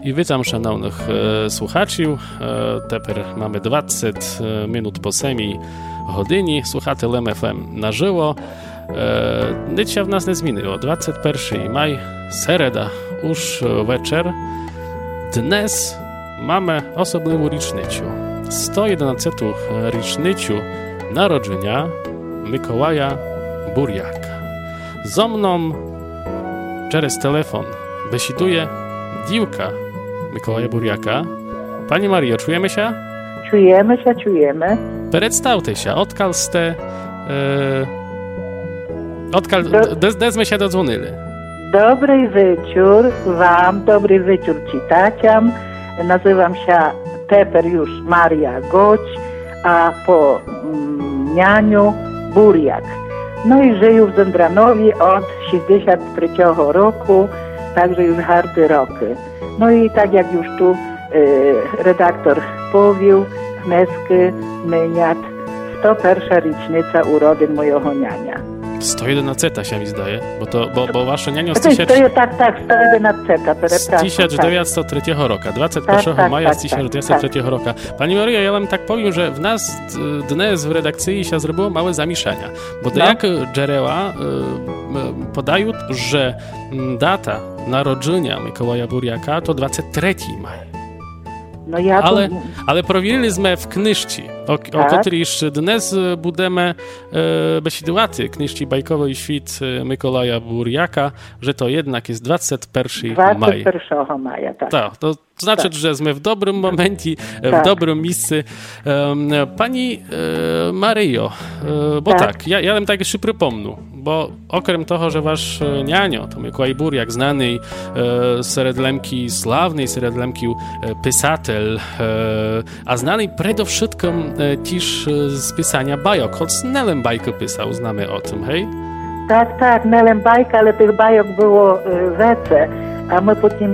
I witam szanownych słuchaczy. Тепер mamy 20 minut po 7 годині. Słuchate LEM FM na żywo. Nic w nas nie zmieniło. 21 maj, sereda, już wieczór. Dnes mamy особливу річницю. 111 річницю народження Mikołaja Burjaka. Zo mną przez telefon besiduje dziewka Mikołaja Burjaka. Pani Mario, czujemy się? Czujemy. Przedstawcie się, odkal ste... Dezmy się dodzwonili. Dobry wieczór wam, dobry wieczór czytaciam. Nazywam się teper już Maria Goć, a po nianiu Burjak. No i żyję w Zendranowie od 63 roku, także już hardy roky. No i tak jak już tu redaktor powiedział, dneski myniat 101. rocznica urodzin mojego niania. 111 się mi zdaje, bo wasze nianio z 1903 roku, 21 maja z 1903 roku. Pani Maria, ja wam tak powiem, że w nas dnes w redakcji się zrobiło małe zamieszania, bo jak Dżereła podają, że data narodzenia Mikołaja Burjaka to 23 maja. No ja ale prowieriliśmy w knyżci, o której dnes budemy besidłaty knyżci bajkowej świt Mikołaja Burjaka, że to jednak jest 21 maja. 21 maja, tak. To znaczy, że jesteśmy w dobrym momencie, w dobrym miejscu. Pani Maryjo, bo ja bym tak jeszcze przypomnę, bo okrem toho, że wasz nianio, to Mikołaj Burjak, znany seredlemki, sławny seredlemki pisatel, a znany przede wszystkim też z pisania bajok, choć Nelem bajkę pisał, znamy o tym, hej? Tak, Nelem bajka, ale tych bajok było więcej. A my potem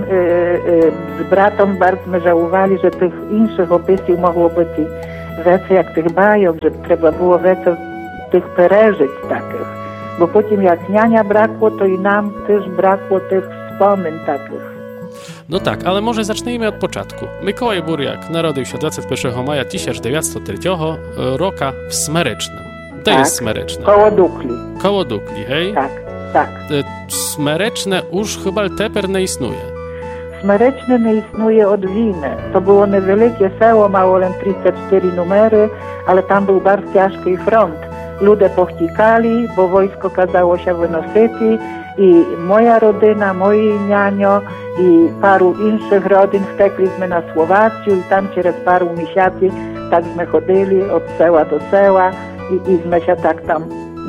z bratem bardzo żałowali, że tych innych opisów mogło być więcej jak tych bajok, że trzeba było więcej tych przeżyć takich. Bo potem jak niania brakło, to i nam też brakło tych wspomnień takich. No tak, ale może zacznijmy od początku. Mikołaj Burjak narodził się 21 maja 1903 roku w Smerecznym. To jest Smereczne. Koło Dukli, hej? Tak. Smereczne już chyba teper nie istnieje. Smereczne nie istnieje od winy. To było niewielkie seło, mało 34 numery, ale tam był bardzo ciężki front. Ludzie pochtikali, bo wojsko kazało się wynosić i moja rodzina, moje nianio i paru innych rodzin wtekliśmy na Słowację i tam przez paru miesięcy takśmy chodzili od seła do seła i się tak tam,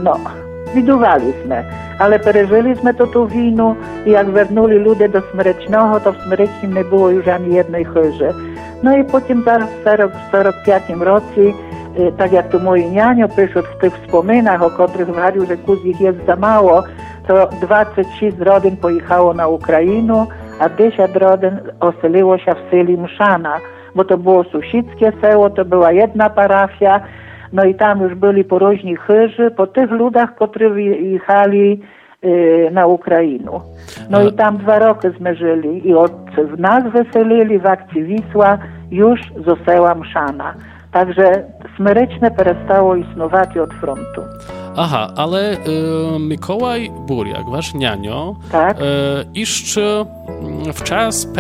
widywaliśmy. Ale przeżyliśmy to tu winu i jak wernuli ludzie do Smrecznego, to w Smrecznym nie było już ani jednej chyży. No i potem zaraz w 45 roku, tak jak tu mój nianio pisze w tych wspominach, o których mówił, że ich jest za mało, to 26 rodzin pojechało na Ukrainę, a 10 rodzin oseliło się w Syli Mszana, bo to było sąsiedzkie seło, to była jedna parafia, no i tam już byli poroźni chyży po tych ludach, którzy jechali na Ukrainę. No i tam 2 roki żyli i w nas wyselili w akcji Wisła już z seła Mszana. Także Smreczne przestało istnieć od frontu. Aha, ale Mikołaj Burjak, wasz nianio, jeszcze w czas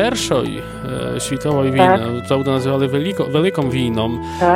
I światowej wojny, to nazywali wielką wojną,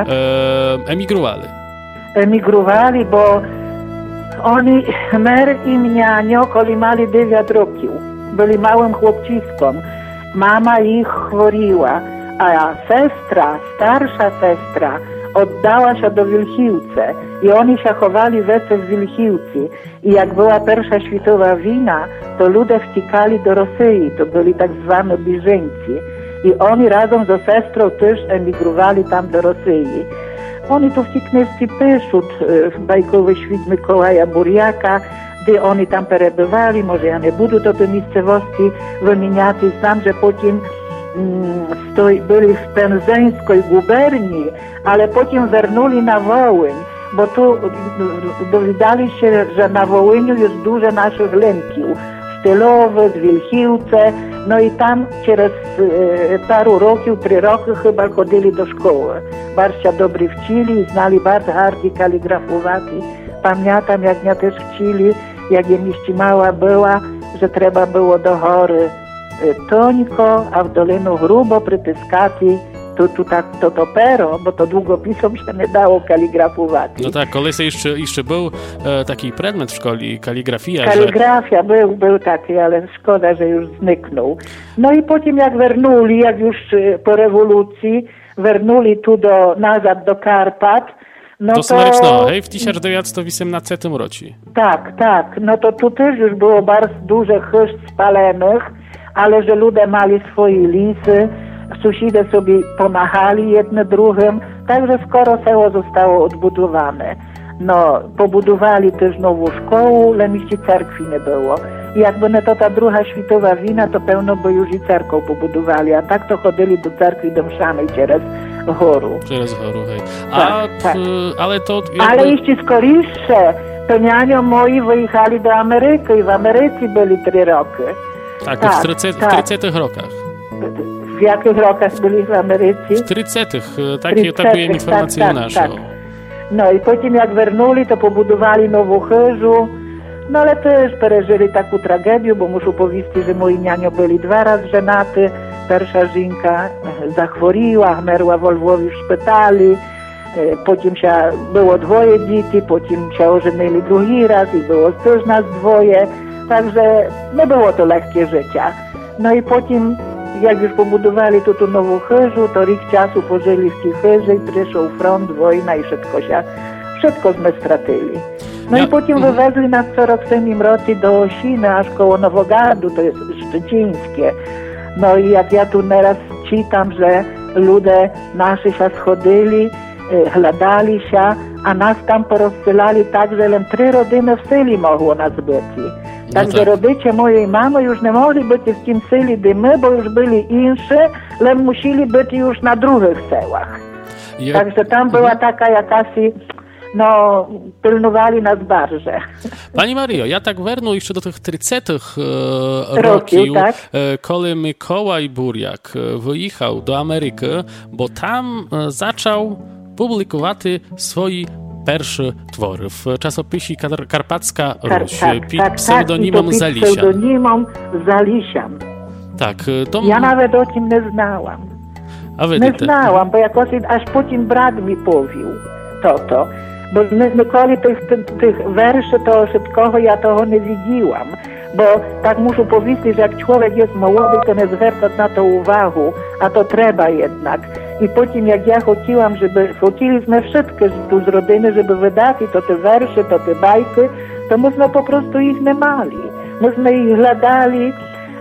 emigrowali, bo oni, mer i nianio, kiedy mieli 9 roków, byli małym chłopciskom. Mama ich chworiła, a starsza sestra, oddała się do Wilchiłce i oni się chowali w Wilchiłce. I jak była I światowa wojna, to ludzie wciekali do Rosji, to byli tak zwani bieżeńcy. I oni razem ze sestrą też emigrowali tam do Rosji. Oni tu w tej książce piszą w bajkowy świt Mikołaja Burjaka, gdzie oni tam przebywali, może ja nie budu do tej miejscowości wymieniać, znam, że potem byli w Pędzeńskiej guberni, ale potem wernuli na Wołyń, bo tu dowiedzieli się, że na Wołyniu jest dużo naszych Lemkiów. Stylowy, z Wilchiłce. No i tam przez paru roków, 3 roki chyba chodzili do szkoły. Bardzo dobry wcili i znali bardzo hardy kaligrafowaty. Pamiętam, jak mnie też wcili, jak ja jeszcze mała była, że trzeba było do góry toniko, a w dolinu grubo przytyskać to pero, bo to długopisom się nie dało kaligrafować. No tak, kolej jeszcze był taki predmet w szkole, kaligrafia. Kaligrafia był taki, ale szkoda, że już zniknął. No i potem jak wernuli, jak już po rewolucji, wernuli tu nazad do Karpat, no to Smareczno, hej, w 1918 roku. Tak. No to tu też już było bardzo dużo chrzt spalonych, ale że ludzie mali swoje lisy, sąsiedzi sobie pomachali jednym drugim, także skoro seło zostało odbudowane. No, pobudowali też nową szkołę, ale jeszcze cerkwi nie było. I jakby nie to ta druga światowa wina, to pełno by już i cerką pobudowali, a tak to chodzili do cerkwi domszanej przez góru. Przez góru, hej. Tak. Ale to... Ale jeszcze skorisze, to nianio moi wyjechali do Ameryki i w Ameryce byli 3 roki. Tak, w 30 rokach. W jakich rokach byli w Ameryce? W 30. Taką informację naszą. Tak. No i potem jak wernuli, to pobudowali nową chyżu. No ale też przeżyli taką tragedię, bo muszę powiedzieć, że moi nianio byli 2 razy żenaty. Pierwsza żonka zachworiła, umarła w Lwowie w szpitalu. Potem było 2 dzieci, potem się ożenili drugi raz i było też nas 2. Także nie było to lekkie życie. No i potem, jak już pobudowali tu nową chyżu, to rok czasu pożyli w tej chyży i przyszł front, wojna i wszystko sme stracili. No i potem wywezli nas w 47 roku do Osiny, aż koło Nowogardu, to jest szczecińskie. No i jak ja tu nieraz czytam, że ludzie nasi się schodzili, hladali się, a nas tam porozsylali tak, że 3 rodziny w seli mogło nas być. Także rodzice mojej mamy już nie mogli być w tym seli, gdy my, bo już byli insi, ale musieli być już na drugich sełach. Także tam była taka jakaś, no, pilnowali nas bardzo. Pani Mario, ja tak wernę jeszcze do tych 30 roków, tak? Kiedy Mikołaj Burjak wyjechał do Ameryki, bo tam zaczął publikować swoje pierwsze twory w czasopisie Karpacka Ruś, pseudonimem Zalisian. Pseudonimem Zalisian. Tak. Ja nawet o tym nie znałam. A wy nie znałam, bo jakoś aż potem brat mi powił to. Bo nikoли tych werszy to wszystkiego ja tego nie widziałam. Bo tak muszę powiedzieć, że jak człowiek jest młody, to nie zwraca na to uwagę, a to trzeba jednak. I potem jak ja chcieliśmy wszystkie tu z rodziny, żeby wydać to te wersze, to te bajki, to myśmy po prostu ich nie mali. Myśmy ich hladali,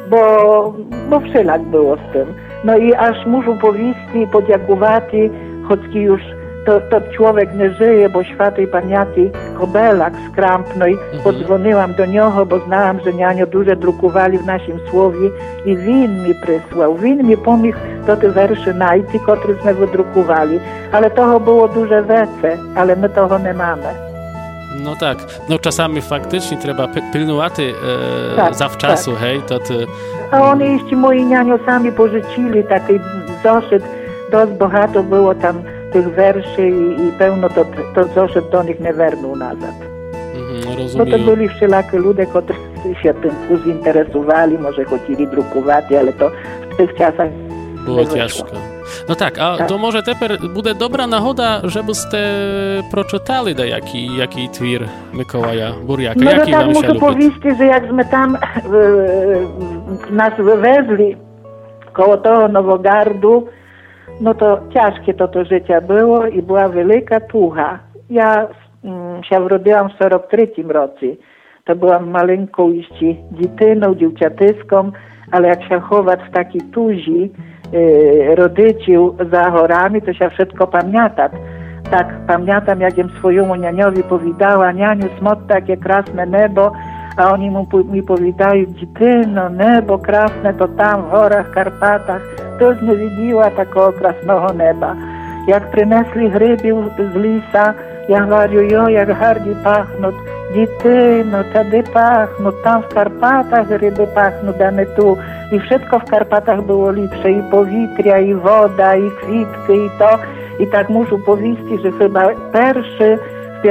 bo wszelak było z tym. No i aż muszę powiedzieć i podziękować, choć już to człowiek nie żyje, bo świętej pamięci Kobelak z Krampnej, podzwoniłam do niego, bo znałam, że nianio dużo drukowali w naszym słowie i win mi przysłał. Win mi pomógł do tych werszy najти, któreśmy wydrukowali. Ale toho było dużo więcej, ale my toho nie mamy. No tak, no czasami faktycznie trzeba pilnować zawczasu, hej, to ty... A oni jeszcze moi nianio sami pożyczyli taki zeszyt, dość bogato było tam tych werszy i pełno to zeszyt do nich nie wernął nazad. Rozumiem. Bo to byli wszelakie ludzie, którzy się tym zainteresowali, może chcieli drukować, ale to w tych czasach było ciężko. No tak, a to może teraz będzie dobra nagoda, żebyście przeczytali jaki twór Mikołaja Burjaka. No jaki tak muszę powiedzieć, że jakśmy tam nas wywezli koło tego Nowogardu, no to ciężkie to życie było i była wielka tucha. Ja się urodziłam w 43 roku. To byłam maleńką jeszcze dziewczyną, dziewczatyską, ale jak się chować w takiej tuzi rodziciów za chorami, to się wszystko pamiętać. Tak, pamiętam, jak swojemu nianiowi powiedziała, nianiu, smot takie krasne niebo, a oni mi powiedziają, dziewczyno, niebo krasne to tam w górach, Karpatach, toż nie widziała takiego krasnego nieba. Jak przynesli gryby z lisa, ja mówię, jak hardy pachnąć, Dity, no tady pachną, tam w Karpatach ryby pachną, dane tu. I wszystko w Karpatach było lepsze, i powietrze, i woda, i kwitki, i to. I tak muszę powiedzieć, że chyba pierwszy w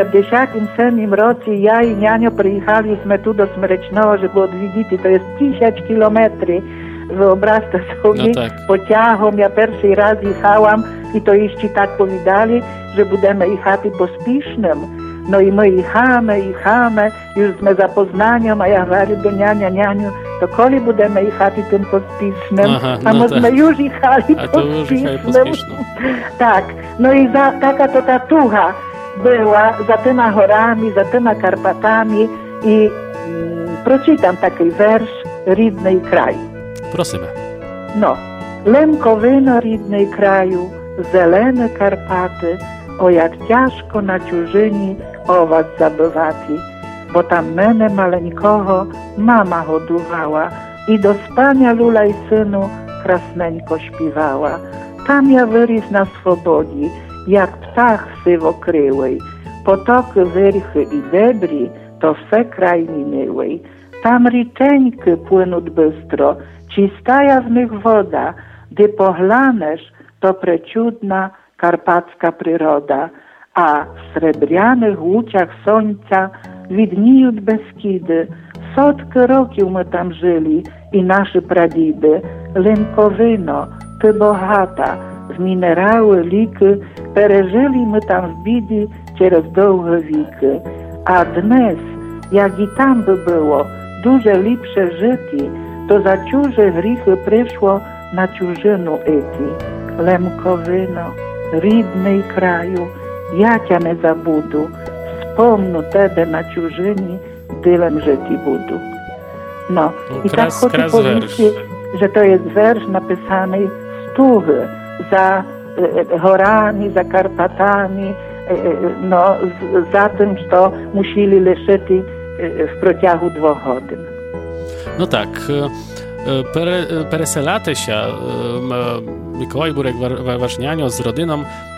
57 roku ja i nianio przyjechaliśmy tu do Smrečného, żeby odwiedzić, to jest 1000 kilometrów. Wyobraźcie sobie, no tak. pociągiem, ja pierwszy raz jechałam i to jeszcze tak powiedzieli, że będziemy jechać pospiesznym. No i my jechamy, już jsme za Poznaniem, a ja mówię do nianiu, to kiedy będziemy jechać tym pospiesznym? No a my tak. już jechali pospiesznym. Tak, no i taka to tatucha była za tymi horami, za tymi Karpatami i przeczytam taki wersz Rідний kraj. Prosimy. No, Lemkowino rідний kraju, zelene Karpaty, o jak ciężko na ciużyni o was zabywati, bo tam menę maleńkogo mama hodowała i do spania lulaj synu krasneńko śpiewała. Tam ja wyryś na swobodzi, jak ptach sywokryłej, potoki wyrchy i debri, to wse kraj minęłej. Tam riczeńky płyną bystro, czystaja z nich woda, gdy pohlanesz, to preciudna karpacka przyroda, a w srebrzanych łuciach słońca widnieją Beskidy. Setki roków my tam żyli i nasze pradzidy. Lemkowino, ty bohata, w minerały, liki, przeżyli my tam w bidi przez długie wieki. A dnes, jak i tam by było, duże lepsze życie, to za ciuże grzechy przyszło na ciużynu eti. Lemkowino, rідний kraju, ja cię nie zabudu, wspomnę tebe na ciużyni, dylem życi budu. No, i tak chcę powiedzieć, że to jest wersz napisany stuchy za horami, za Karpatami, no, za tym, co musieli leżeć w przeciągu 2 godzin. No tak, переселяти się Mikołaj Burek-Ważnianio z rodziną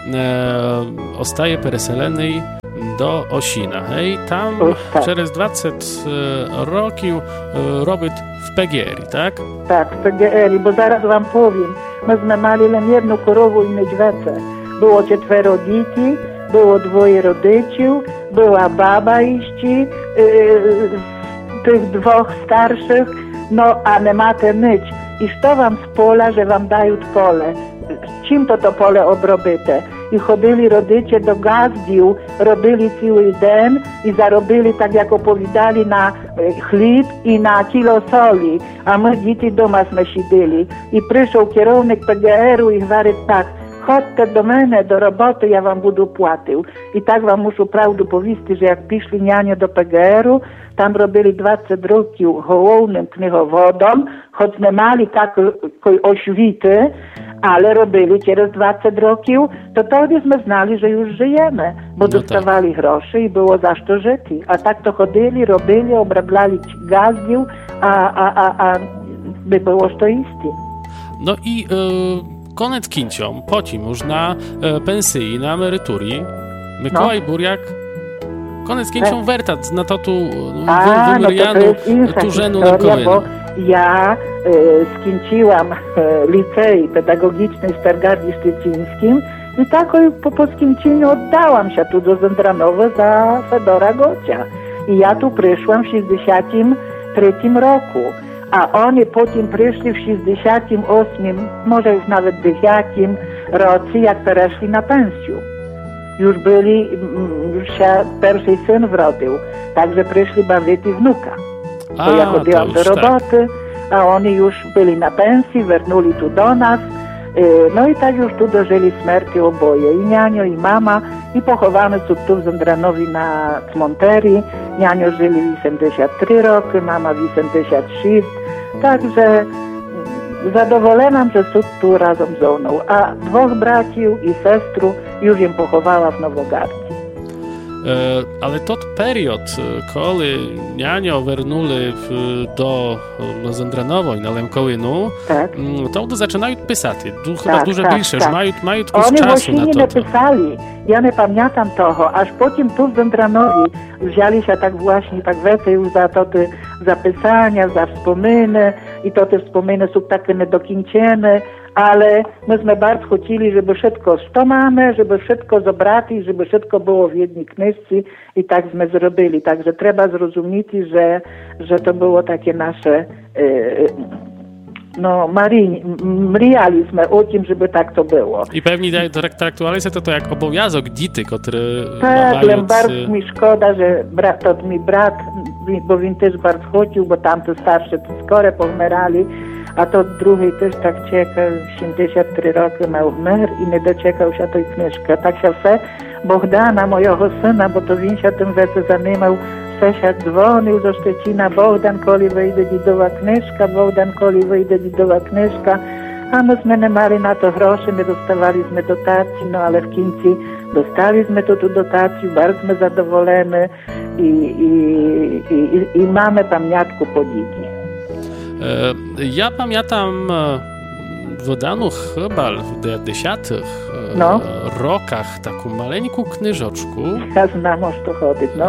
zostaje переселений do Osina. Hej, tam tak. Przez 20 roków robić w PGR, tak? Tak, w PGR, bo zaraz wam powiem. Myśmy mieli jedną korowę i niedźwiecę. Było 4 dzieci, było 2 rodziców, była baba iści, tych 2 starszych, no a nie macie myć. I co wam z pola, że wam dają pole? Czym to pole obrobite? I chodzili rodzice do gazdiów, robili cały dzień i zarobili, tak jak opowiadali, na chleb i na kilo soli. A my dzieci doma sme siedzieli. I przyszedł kierownik PGR-u i mówi tak, chodźcie do mnie, do roboty, ja wam budu płacił. I tak wam muszę prawdę powiedzieć, że jak piszli nianie do PGR-u, tam robili 20 roków głównym knihowodom, choć nie mieli takiej oświty, ale robili przez 20 roków, to todyśmy znali, że już żyjemy, bo dostawali groszy i było za co żyć. A tak to chodzili, robili, obrabiali gazdiów, a by było co iść. No i koniec kincią, pocim już na pensji, na emeryturii. Mikołaj Burjak koniec kincią wertat na to tu wymyrianu tużenu Lemkowino. Ja skończyłam licej pedagogiczny w Stargardzie Szczecińskim i tak po skończeniu oddałam się tu do Zendranowa za Fedora Gocia. I ja tu przyszłam w 63 roku, a oni potem przyszli w 68, może już nawet 9 roku, jak przeszli na pensję. Już się pierwszy syn wrodził, także przyszli bawić wnuka. Bo ja chodziłam do roboty, tak. A oni już byli na pensji, wernuli tu do nas. No i tak już tu dożyli śmierci oboje, i nianio, i mama. I pochowamy są tu w Zendranowi na Cmonterii. Nianio żyli 83 roki, mama 86. Także zadowolona, że są tu razem ze mną. A 2 braci i sestru już im pochowała w Nowogardzi. Ale tot period, коли няньо вернули до Зендренової на Лемковину, to zaczynają pisać. Chyba dużo більше, ж мають Oni czasu na to. Oni nie pisali. Ja nie pamiętam toho. Aż potem tu w Zendrenowi wzięli się tak właśnie, tak więcej już za to te zapisania, za wspominy i to te wspominy są takie niedokończone, ale myśmy bardzo chcieli, żeby wszystko to mamy, żeby wszystko zobrali, żeby wszystko było w jednej książce i tak jsme zrobili. Także trzeba zrozumieć, że to było takie nasze mrījaliśmy o tym, żeby tak to było. I pewnie traktowaliście to jak obowiązek dzieci, który tak, ale bardzo mi szkoda, że mój brat, bo on też bardzo chciał, bo tamte starsze skoro pomerali, a to drugi też tak czekał, 73 roki miał mer i nie doczekał się tej książki. Tak się все Богдана, mojego syna, bo to він się tym rzeczy zajmował, się dzwonił do Szczecina, Bogdan, koli wyjdzie dzidowa kniżka, Bogdan, koli wyjdzie dzidowa kniżka, a myśmy nie mieli na to groszy, my dostawaliśmy dotacji, no ale w końcu dostaliśmy tu dotację, bardzo my zadowoleni i mamy pamiątkę po dziki. Ja pamiętam wydano chyba w 90 rokach taką maleńką knyżoczku. Ja znam, o co chodzi, no.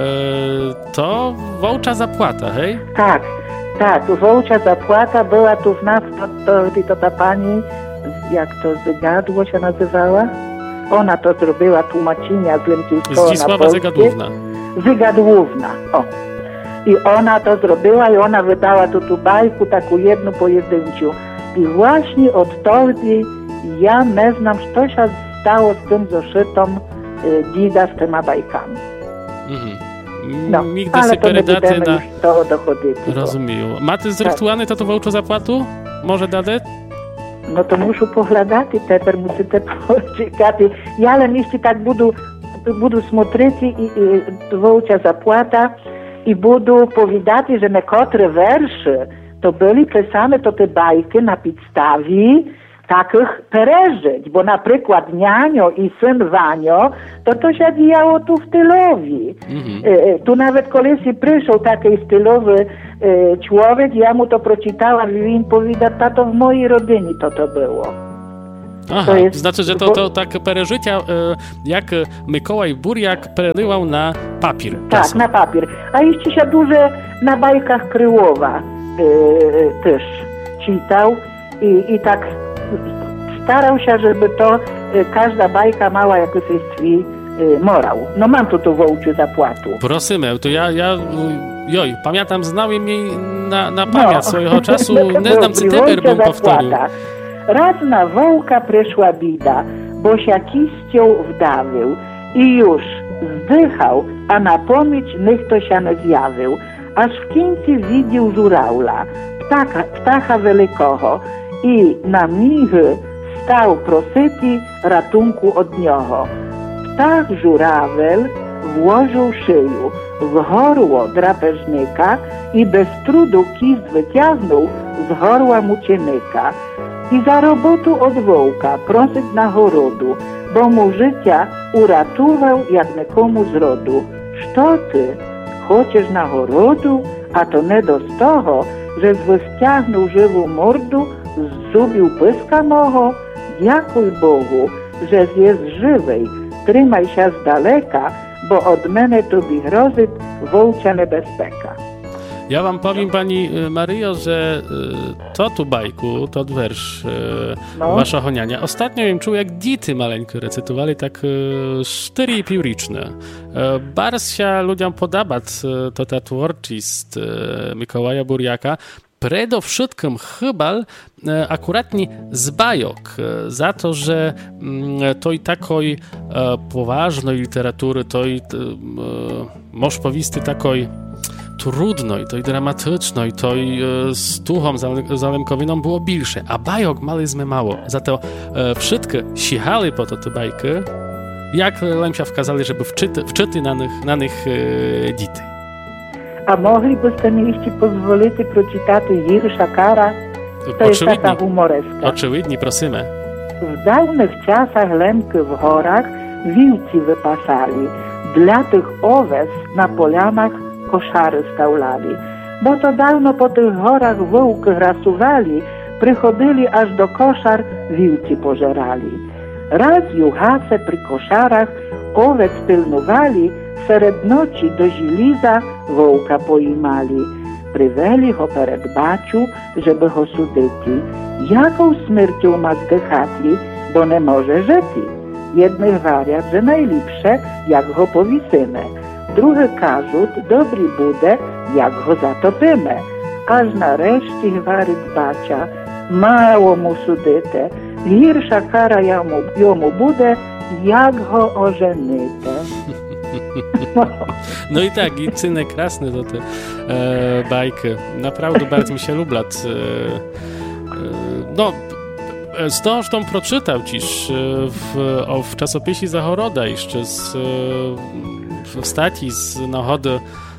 To Wołcza Zapłata, hej? Tak, Wołcza Zapłata była tu w nas, to ta pani, jak to Zygadło się nazywała? Ona to zrobiła, tłumaczenia z Lemkiewskiego Zdzisława Zygadłówna. Zygadłówna, o. I ona to zrobiła i ona wydała tu bajku, taką jedną pojedynczą. I właśnie od wtedy ja nie znam, co się stało z tym zeszytom dzida z tymi bajkami. No, ale to nie będziemy już to dochodzić. Rozumiem. Macie zrytualny to Wołczu Zapłatu? Może dać? No to muszę pogledać, teraz muszę poczekać. Ja ale jeśli tak budu смотреть i Wołcza Zapłata i budu powiedzieć, że niektóre wiersze to byli pisane to te bajki na podstawie takich przeżyć, bo na przykład Nianio i syn Wanio, to się działo tu w Tylowi. Tu nawet kiedyś przyszedł taki stylowy człowiek, ja mu to przeczytałam i on powiedział, tato w mojej rodzinie to było. Aha, to znaczy, że to tak przeżycia, jak Mikołaj Burjak przerywał na papier. Tak, na papier. A jeszcze się dużo na bajkach Kryłowa też czytał i tak starał się, żeby to każda bajka mała jakiś swój morał. No mam tu Wołczy Zapłatu. Prosimy, to ja pamiętam, znałem jej na pamięć swojego czasu, nie znam, czy teper bym powtórzył. Raz na wołka przyszła bida, bo się kiścią wdawił i już zdychał, a na pomyć nikt się nie zjawił. Aż w końcu widział żuraula, ptacha wielkiego i na michy stał prositi ratunku od niego. Ptach żurawel włożył szyju w horło drapieżnika i bez trudu kij wyciągnął z horła mucienika. I za robotu od wołka prosić na horodu, bo mu życia uratował jak nikomu z rodu. Co ty? Chcesz na horodu? A to nie do toho, że wyściągnął żywą mordu, zzubił pyska moho? Dziękuj Bogu, że jest żywej. Trzymaj się z daleka, bo od mnie tobie grozi wołcza niebezpieka. Ja wam powiem, pani Maryjo, że to tu bajku, to wiersz wasza honiania. Ostatnio ją czuł, jak dzieci maleńkie recytowali, tak 4,5 roczne. Bardzo się ludziom podoba to ta twórczość Mikołaja Burjaka. Przede wszystkim chyba akuratnie z bajok, za to, że tej takiej poważnej literatury, tej można powiedzieć takiej trudnej, tej dramatycznej, tej z tuchą zalemkowiną było większe, a bajok maliśmy mało. Za to wszystkie siechali po to te bajki, jak Lemsia wkazali, żeby wczyty na nich dzieci. A moglibyście mi jeszcze pozwolić przeczytać wiersza Kara? To jest taka humoreska. Oczywiście, prosimy. W dawnych czasach Lemki w horach wilci wypasali. Dla tych owiec na polanach koszary staulali. Bo to dawno po tych horach wołki rasuwali, przychodzili aż do koszar, wilci pożerali. Raz juchace przy koszarach owiec pilnowali, wśród nocy do żiliza wołka pojmali. Pryweli ho perед baciu, żeby ho sudyti. Jaką śmiercią ma zdychatli, bo nie może żyti. Jednych wariat, że najlepsze, jak go powisymy. Drugi każut, dobry bude, jak go zatopimy. Aż nareszcie waryt bacia, mało mu sudyte. Girsza kara jomu bude, jak go ożenyte. No i tak, i cynek krasny to te bajki. Naprawdę bardzo mi się lubią. No, zresztą przeczytał dziś w czasopisie Zachoroda jeszcze w stacji z nachodu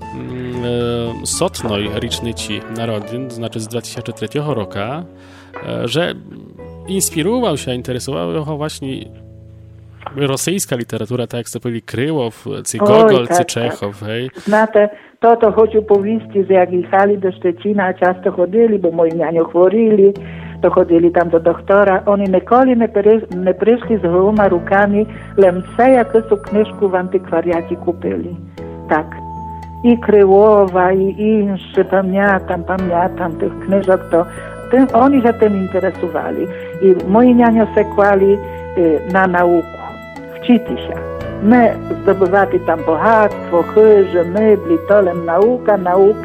sotnej rocznicy narodzin, to znaczy z 2003 roku, że inspirował się, interesował go właśnie rosyjska literatura, tak jak to powiedzieli Kryłow, Gogol, tak, Czechow. Tak. Znate, to хочу повісти, że jak jechali do Szczecina, часто ходили, bo moi nianio chworili, to chodzili tam do doktora. Oni nikoли nie przyszli z gołymi rukami, len все jakąś knyżku w antykwariacie kupili. Tak. I Kryłowa, i insze, pamiętam tych knyżek, to oni się tym interesowali. I moi nianio se kłali na nauku. Wczyty się. My zdobywali tam bogactwo, chyże, mebli, tolem nauka.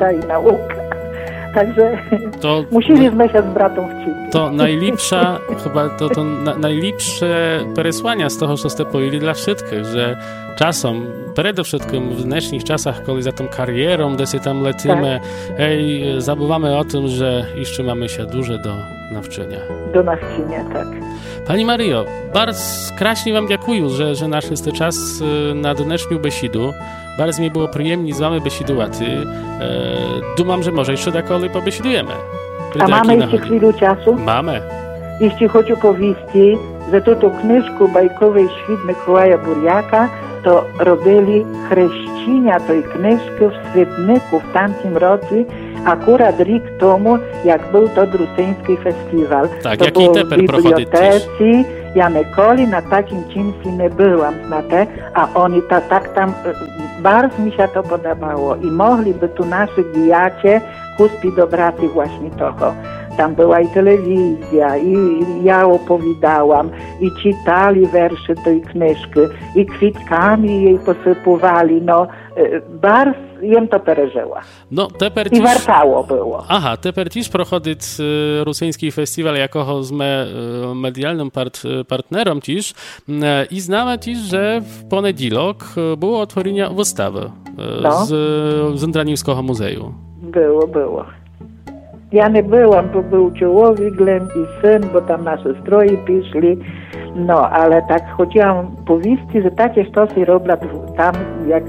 Także musieliśmy się z bratą wczytać. To najlepsza, chyba to najlepsze przesłania z tego, co ste powiedzieli dla wszystkich, że czasem, przede wszystkim w dnešních czasach, kiedy za tą karierą, gdy się tam lecimy, zabywamy o tym, że jeszcze mamy się dużo do nawczenia. Do nawczenia, tak. Pani Maryjo, bardzo kraśnie wam dziękuję, że naszliście czas na dnešniu besidu. Bardzo mi było przyjemnie z wami besidować. Dumam, że może jeszcze takolej pobesidujemy. A mamy jeszcze chwilę czasu? Mamy. Jeśli chodzi o powieści, że to knyżku bajkowej Świt Mikołaja Burjaka, to robili chrzcinia tej knyżki w Świetniku w tamtym roku, akurat rok temu, jak był to druseński festiwal. Tak, to jaki teper prochodzi też. Ja nikoli na takim czymś nie byłam, znate, a oni tak tam, bardzo mi się to podobało i mogliby tu nasi gijacie kuspić do braty właśnie toho. Tam była i telewizja, i ja opowiadałam, i czytali wersze tej knyżki, i kwitkami jej posypowali, no, bardzo jem to przeżyła. No, I wartało było. Aha, teper też prochodzi rusyjski festiwal jako z medialnym partnerem też i znamy też, że w poniedziałek było otworzenie wystawy z Indraniewskiego Muzeum. Było. Ja nie byłam, bo był człowiek, i syn, bo tam nasze stroje piszli, no, ale tak chodziłam powieści, że takie sztosy robią tam, jak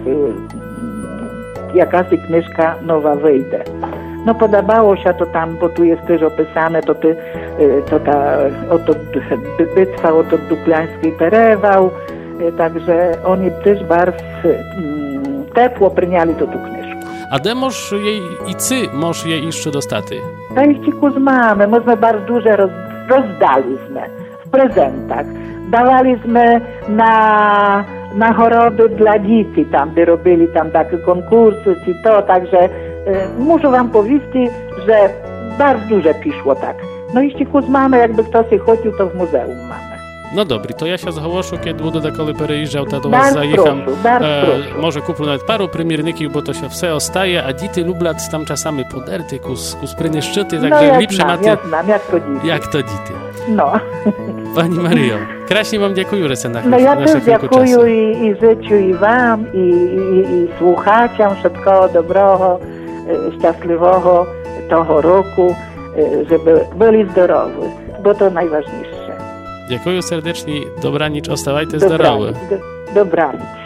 jakaś knyżka nowa wyjdzie. No, podobało się to tam, bo tu jest też opisane, to ta bitwa o to Duklański perewał, także oni też bardzo tepło przyjęli to tu knyżkę. A de możesz jej i ty możesz jej jeszcze dostaty? A jeśli mamy, myśmy bardzo dużo rozdaliśmy w prezentach. Dawaliśmy na choroby dla dzieci, tam gdy robili tam takie konkursy i to, także muszę wam powiedzieć, że bardzo dużo piszło tak. No jeśli mamy, jakby ktoś chodził, to w muzeum mamy. No dobry, to ja się zgłoszę, kiedy będę takoły perejeżdżał, to do was zajecham. Może kupię nawet paru primierników, bo to się wszystko ostaje, a dzieci lubią tam czasami poderty, kuspryny szczyty, także ja lepsze maty. Ja znam, jak to dzieci. No. Pani Maryjo, kraśnie wam dziękuję, że na no ja też dziękuję i życiu i wam, i słuchaczom wszystkiego dobrego, szczęśliwego tego roku, żeby byli zdrowi, bo to najważniejsze. Dziękuję serdecznie, dobranic, ostawajcie zdrowi. Dobranic.